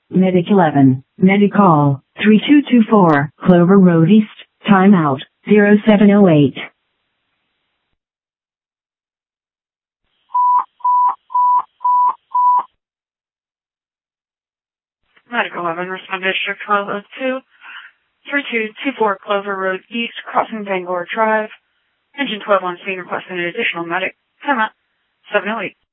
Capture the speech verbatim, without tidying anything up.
Medic eleven, Medical, three two two four, Clover Road East, timeout, zero seven zero eight. Medic eleven, respond to District twelve oh two, three two two four Clover Road East, crossing Bangor Drive. Engine twelve on scene requesting an additional medic. Timeout, seven oh eight.